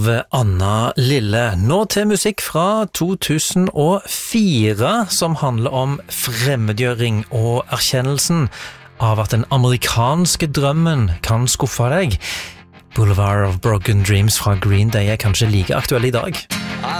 Anna Lille. Nå til musikk fra 2004 som handler om fremmedgjøring og erkjennelsen av at den amerikanske drømmen kan skuffe deg. Boulevard of Broken Dreams fra Green Day er kanskje like aktuell i dag.